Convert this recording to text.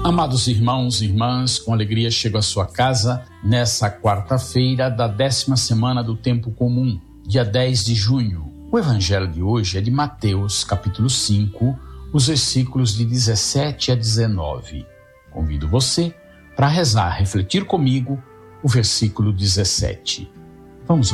Amados irmãos e irmãs, com alegria chego à sua casa nessa quarta-feira da 10ª semana do Tempo Comum, dia 10 de junho. O evangelho de hoje é de Mateus, capítulo 5, os versículos de 17 a 19. Convido você para rezar, refletir comigo o versículo 17. Vamos